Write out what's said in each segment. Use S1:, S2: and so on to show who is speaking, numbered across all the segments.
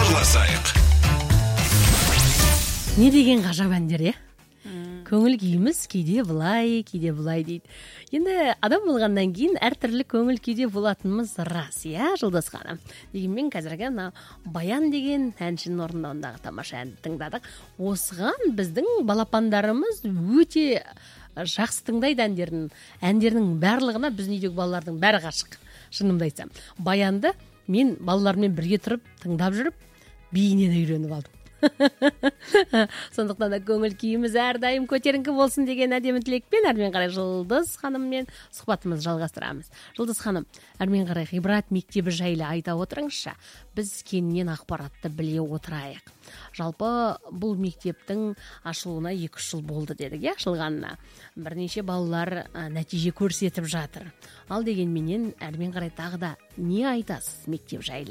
S1: Араласайық.
S2: Не деген ғажап әндер, көңіл күйіміз кейде былай дейді. Енді адам болғаннан кейін әртүрлі көңіл күйде болатынымыз рас, Жұлдыз ханым. Дегенмен қазіргі Баян деген әншінің орындауындағы тамаша әнді тыңдадық. Осыған біздің балапандарымыз өте жақсы тыңдайды әндерінің барлығына біздің үйдегі балалардың бәрі ғашық. Шынымды айтсам, Баянды мен балалармен бірге тұрып тыңдап жүріп, биінен үйреніп алдым. Сондықтан да көңіл күйіміз әрдайым көтеріңкі болсын деген әдемі тілекпен әрмен қарай Жұлдыз ханыммен сұхбатымызды жалғастырамыз. Жұлдыз ханым, әрмен қарай ғибрат мектебі жайлы айта отырыңызшы. Біз кеңінен ақпаратты біле отырайық. Жалпы бұл мектептің ашылуына 2 жыл болды дедік, ашылғанына. Бірнеше балалар нәтиже көрсетіп жатыр. Ал дегенменен әрмен қарай тағы да не айтасыз мектеп жайлы?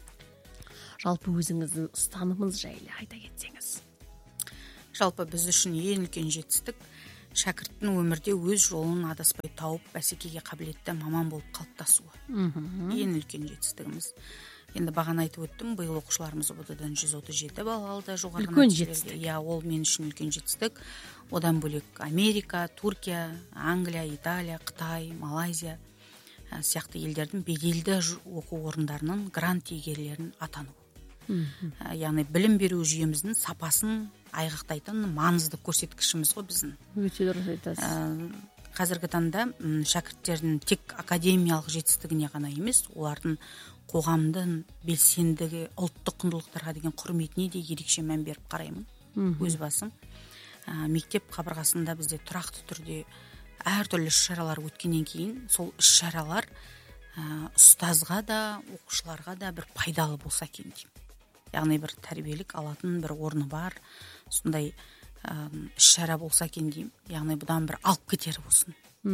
S2: Жалпы өзіңіздің ұстанымыңыз жайлы айта кетсеңіз.
S3: Жалпы біз үшін ең үлкен жетістік шәкірттің өмірде өз жолын адаспай тауып бәсекеге қабілетті маман болып қалыптасуы. Ең үлкен жетістігіміз. Енді бағана айтып өттім, биыл оқушыларымыз ОБД-дан 137 бала алды.
S2: Үлкен жетістік.
S3: Ол мен үшін үлкен жетістік. Одан бөлек Америка, Түркия, Англия, Италия, Қытай, Малайзия сияқты елдердің беделді оқу орындарының грант иегерлерін атану. Яғни білім беру жүйеміздің сапасын айғақтайтын маңызды көрсеткішіміз ғой біздің.
S2: Өте дұрыс айтасыз.
S3: Қазіргі таңда шәкірттердің тек академиялық жетістігіне ғана емес, олардың қоғамдың белсендігі, ұлттық құндылықтарға деген құрметіне де ерекше мән беріп қараймын. Өз басым. Мектеп қабырғасында бізде тұрақты түрде әртүрлі іс-шаралар өткеннен кейін, сол іс-шаралар ұстазға да, оқушыларға да бір пайдалы болса екен деймін. Яғни бір тәрбиелік алатын бір орны бар, сондай іс-шара болса екен деймін. Яғни бұдан бір алып кетері болсын.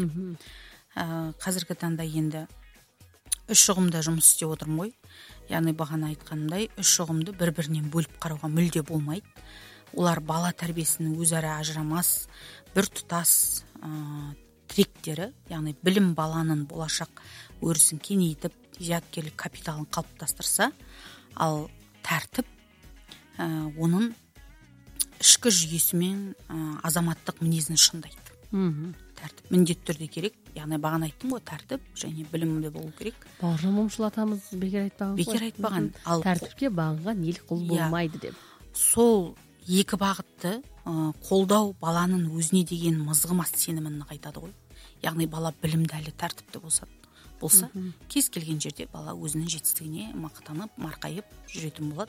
S3: Қазіргі таңда енді 3 ұғымда жұмыс істеп отырмын ғой. Яғни бағана айтқанымдай 3 ұғымды бір-бірінен бөліп қарауға мүлде болмайды. Олар бала тәрбиесінің өзара ажырамас, бір тұтас тіректері, яғни білім баланың болашақ өрісін кеңейтіп, зияткерлік капиталын қалыптастырса, ал тәртіп оның ішкі жүйесімен азаматтық мінезін шыңдайды. Тәртіп міндетті түрде керек. Яғни бағана айттым ғой, тәртіп және білімде болу керек.
S2: Бауыржан Момышұлы атамыз бекер айтпаған. Тәртіпке бағынған ел құл болмайды деп.
S3: Сол 2 бағытты қолдау баланың өзіне деген мызғымас сенімін нығайтады ғой. Яғни бала білімді әлі тәртіпті болса, кез келген жерде бала өзінің жетістігіне мақтанып, марқайып жүретін болады.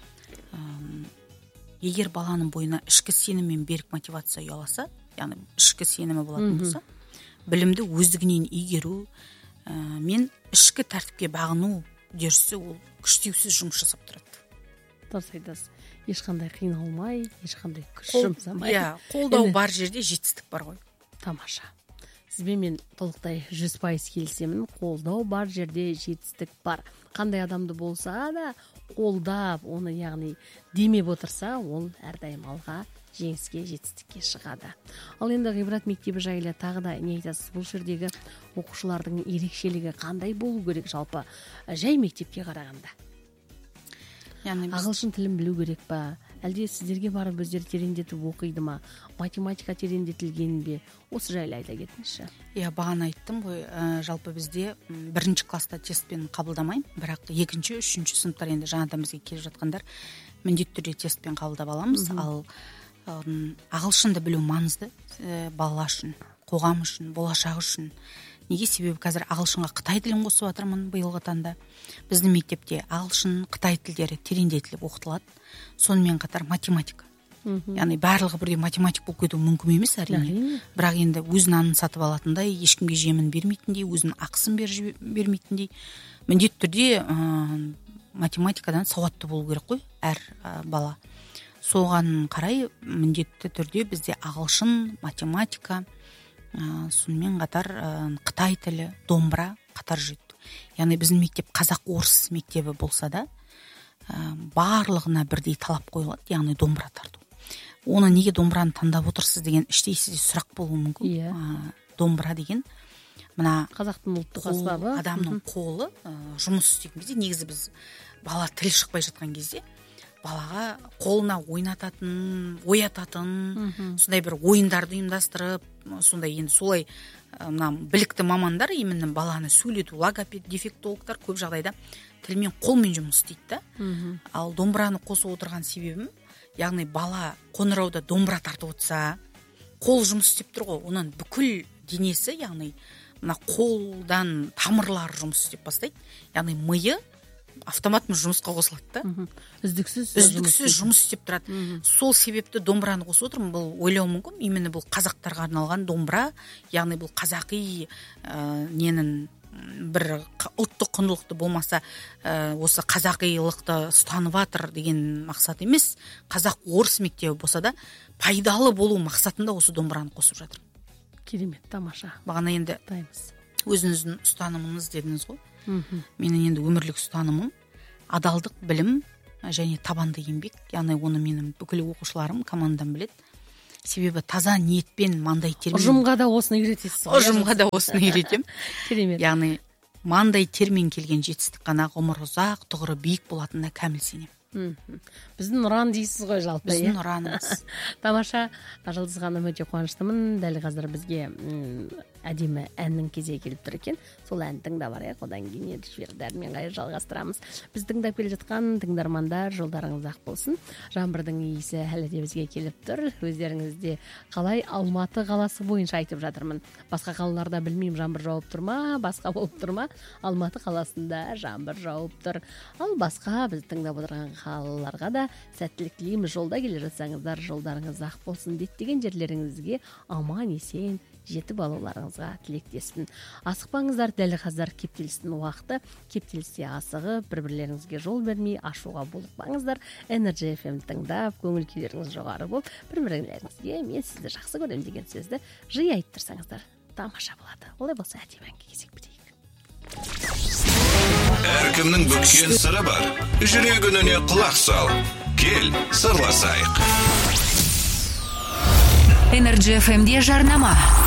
S3: Егер баланың бойына ішкі сенім мен берік мотивация ұяласа, яғни ішкі сенімі болатын болса, білімді өздігінен игеру мен ішкі тәртіпке бағыну үдерісі ол күштеусіз жұмыс жасап тұрады.
S2: Дұрыс айтасыз. Ешқандай қиналмай, ешқандай күш жұмсамай.
S3: Қолдау бар жерде жетістік бар ғой.
S2: Тамаша. Сізбен мен толықтай 100% келісемін. Қолдау бар жерде жетістік бар. Қандай адамды болса да қолдап, оны яғни демеп отырса, ол әрдайым алға жеңіске, жетістікке шығады. Ал енді ғибрат мектебі жайлы тағы да не айтасыз? Бұл жердегі оқушылардың ерекшелігі қандай болу керек жалпы жай мектепке қарағанда? Ағылшын тілін білу керек па? Әлде сіздерге барып өздері тереңдетіп оқиды ма? Математика тереңдетілген бе? Осы жайлы айта кетіңізші.
S3: Бағана айттым ғой, жалпы бізде 1 класста тестпен қабылдамаймын, бірақ 2-3 сыныптар енді жаңадан бізге келіп жатқандар міндетті түрде тестпен қабылдап аламыз. Ал ағылшынды білу маңызды бала үшін, қоғам үшін, болашақ үшін. Неге? Себебі қазір ағылшынға Қытай тілін қосып жатырмын биылғы таңда. Біздің мектепте ағылшын, Қытай тілдері тереңдетіліп оқытылады. Сонымен қатар математика. Яғни барлығы бірдей математик болып кету мүмкін емес әрине. Бірақ енді өз нанын сатып алатындай, ешкімге жемін бермейтіндей, өзінің ақысын бермейтіндей, міндетті түрде математикадан сауатты болу керек қой әр бала. Соған қарай міндетті түрде бізде ағылшын, математика, сонымен қатар Қытай тілі, домбыра қатар жүреді. Яғни біздің мектеп қазақ-орыс мектебі болса да, барлығына бірдей талап қойылады, яғни домбыра тарту. Оны неге домбыраны таңдап отырсыз деген іштей сізде сұрақ болуы мүмкін. Домбыра деген мына
S2: қазақтың ұлттық аспабы,
S3: адамның қолы жұмыс істеген кезде, негізі біз бала тіл шықпай жатқан кезде балаға қолына ойнататын, оятатын, сондай бір ойындарды ұйымдастырып, сондай енді солай мына білікті мамандар именно баланы сөйлету, логопед, дефектологтар көп жағдайда тілмен, қолмен жұмыс істейді да. Ал домбыраны қосып отырған себебім, яғни бала қоңырауда домбыра тартып отырса, қол жұмыс істеп тұр ғой, оның бүкіл денесі, яғни мына қолдан тамырлары жұмыс істеп бастайды. Яғни миы автоматпен жұмысқа қосылады да. Үздіксіз жұмыс істеп тұрады. Сол себепті домбыраны қосып отырмын. Бұл ойлау мүмкін, именно бұл қазақтарға арналған домбыра, яғни бұл қазақи ненің бір ұлттық құндылықты болмаса осы қазақилықты ұстанып жатыр деген мақсат емес. Қазақ орыс мектебі болса да пайдалы болу мақсатында осы домбыраны қосып жатыр.
S2: Керемет, тамаша.
S3: Бағана енді өзіңіздің ұстанымыңыз дедіңіз ғой. Менің енді өмірлік ұстанымым адалдық, білім және табанды еңбек. Яғни оны менің бүкіл оқушыларым, командам біледі. Себебі таза ниетпен, маңдай термен.
S2: Ұжымға да осыны үйретесіз ғой.
S3: Ұжымға да осыны үйретем.
S2: Керемет.
S3: Яғни маңдай термен келген жетістік қана ғұмыр ұзақ, тұғыры биік болатынына кәміл сенем.
S2: Біздің ұран дейсіз ғой жалпы.
S3: Біздің ұранымыз.
S2: Тамаша. Жұлдыз ханым, өте қуаныштымын. Дәл қазір бізге әдемі әннің кезегі келіп тұр екен. Сол ән тыңдап барайық, одан кейін жібердермен қайыр жалғастырамыз. Біз тыңдап келе жатқан тыңдармандар, жолдарыңыз ақ болсын. Жаңбырдың иісі әлі де бізге келіп тұр. Өздеріңізде қалай Алматы қаласы бойынша айтып жатырмын. Басқа қалаларда білмеймін, жаңбыр жауып тұр ма, басқа болып тұр ма? Алматы қаласында жаңбыр жауып тұр. Ал басқа біз тыңдап отырған қалаларға да сәттілік тілейміз. Жолда келе жатсаңыздар, жолдарыңыз ақ болсын. Деттеген жерлеріңізге аман есен жетіп алуларыңызға тілектеспін. Асықпаңыздар, дәл қазір кептелістің уақыты. Кептелісте асығып, бір-бірлеріңізге жол бермей, ашуға булықпаңыздар. Energy FM тыңдап, көңіл күйлеріңіз жоғары болып, бір-бірлеріңізге мен сізді жақсы көремін деген сөзді жиі айттырсаңыздар тамаша болады. Олай болса әдемі әнге кезек бітейік.
S1: Әркімнің бүккен сыры бар. Жүрегіне құлақ сал. Кел, сырласайық.
S4: Energy FM-де жарнама.